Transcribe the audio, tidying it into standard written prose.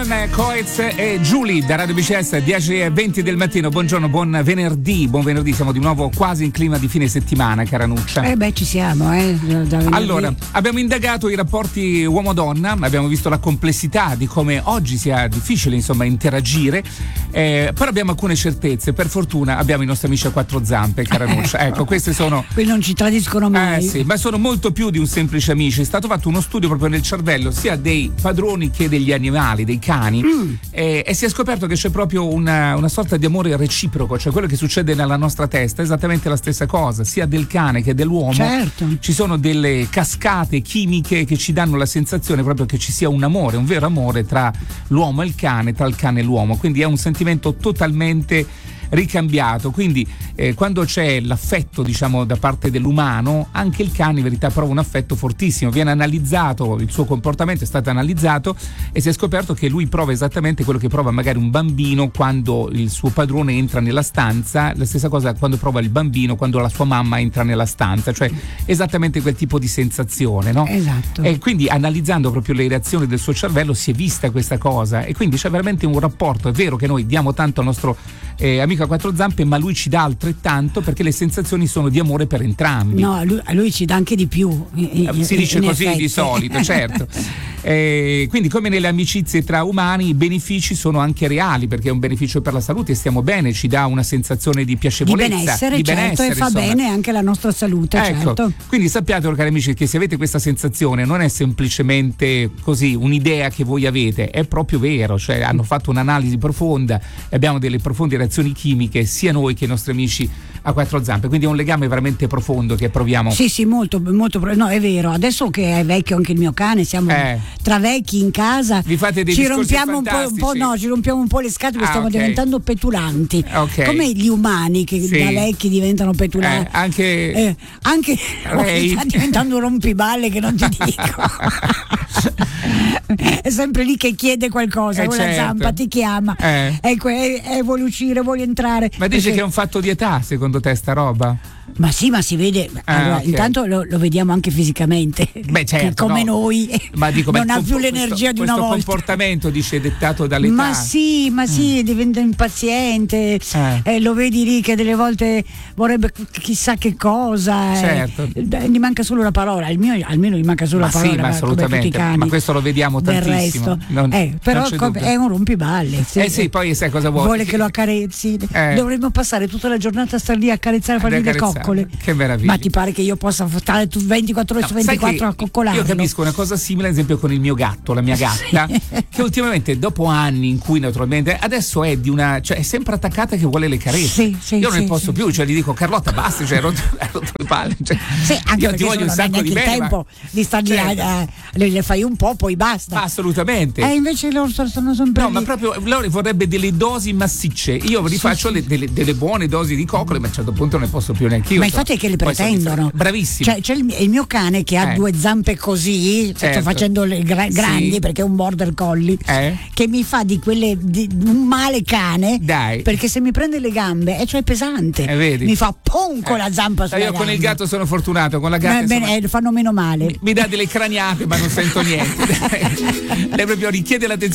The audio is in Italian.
John Coez e Julie da Radio BCS 10:20 del mattino. Buongiorno, buon venerdì, siamo di nuovo quasi in clima di fine settimana, cara Nuccia. Ci siamo, Allora, abbiamo indagato i rapporti uomo-donna, abbiamo visto la complessità di come oggi sia difficile, insomma, interagire, però abbiamo alcune certezze. Per fortuna abbiamo i nostri amici a quattro zampe, cara Nuccia. Ecco, queste sono... Quelli non ci tradiscono mai. Sì, ma sono molto più di un semplice amici. È stato fatto uno studio proprio nel cervello, sia dei padroni che degli animali, dei cani, e si è scoperto che c'è proprio una sorta di amore reciproco, cioè quello che succede nella nostra testa è esattamente la stessa cosa, sia del cane che dell'uomo. Certo. Ci sono delle cascate chimiche che ci danno la sensazione proprio che ci sia un amore, un vero amore tra l'uomo e il cane, tra il cane e l'uomo, quindi è un sentimento totalmente ricambiato. Quindi quando c'è l'affetto, diciamo, da parte dell'umano, anche il cane in verità prova un affetto fortissimo, viene analizzato, il suo comportamento è stato analizzato e si è scoperto che lui prova esattamente quello che prova magari un bambino quando il suo padrone entra nella stanza, la stessa cosa quando prova il bambino quando la sua mamma entra nella stanza, cioè esattamente quel tipo di sensazione, no? Esatto. E quindi analizzando proprio le reazioni del suo cervello si è vista questa cosa e quindi c'è veramente un rapporto. È vero che noi diamo tanto al nostro amico a quattro zampe, ma lui ci dà altrettanto perché le sensazioni sono di amore per entrambi. No, a lui ci dà anche di più. Si dice così effetti. di solito, certo. Quindi come nelle amicizie tra umani i benefici sono anche reali, perché è un beneficio per la salute, stiamo bene, ci dà una sensazione di piacevolezza, di benessere, e fa insomma. Bene anche la nostra salute, ecco, certo. Quindi sappiate, cari amici, che se avete questa sensazione non è semplicemente così un'idea che voi avete, è proprio vero, cioè hanno fatto un'analisi profonda e abbiamo delle profonde reazioni chimiche sia noi che i nostri amici a quattro zampe, quindi è un legame veramente profondo che proviamo. Sì, molto, no, è vero. Adesso che è vecchio anche il mio cane, siamo tra vecchi in casa, vi fate dei ci discorsi rompiamo ci rompiamo un po' le scatole, stiamo diventando petulanti, come gli umani che da vecchi diventano petulanti, anche sta diventando un rompiballe che non ti dico. È sempre lì che chiede qualcosa, quella zampa ti chiama, ecco, vuole uscire, vuole entrare. Ma dice che è un fatto di età, secondo te, sta roba? Ma sì, ma si vede, allora, intanto lo vediamo anche fisicamente. Certo, come noi, ma dico, non ha più l'energia di una volta. Questo comportamento dice dettato dall'età. Ma sì, diventa impaziente, lo vedi lì che delle volte vorrebbe chissà che cosa. Certo. Gli manca solo la parola, almeno gli manca solo la parola. Sì, ma assolutamente, ma questo lo vediamo tantissimo. Però è un rompiballe. Sì, poi sai cosa vuole che lo accarezzi. Dovremmo passare tutta la giornata a star lì a accarezzare, fargli le coccole. Che meraviglia. Ma ti pare che io possa stare 24 ore su 24 a coccolarlo? Io capisco una cosa simile, ad esempio, con il mio gatto, la mia gatta, che ultimamente, dopo anni in cui naturalmente adesso è è sempre attaccata che vuole le carezze. Io non ne posso più, cioè gli dico: Carlotta, basta, cioè, hai rotto le palle. Cioè, anche io ti voglio un sacco di bene. Il tempo di star lì, le fai un po', poi basta. Assolutamente. Invece loro sono sempre lì. Ma proprio loro vorrebbe delle dosi massicce. Io rifaccio delle buone dosi di coccole, ma a un certo punto non ne posso più neanche io. Ma infatti è che le pretendono. Bravissimo. C'è il mio cane che ha due zampe così, sto facendo le grandi perché è un border collie, che mi fa di un male cane. Dai. Perché se mi prende le gambe, cioè è pesante. Vedi? Mi fa pom con la zampa sulla gamba. Con il gatto sono fortunato, con la gatta fanno meno male. Mi dà delle craniate, ma non sento niente. Lei proprio richiede l'attenzione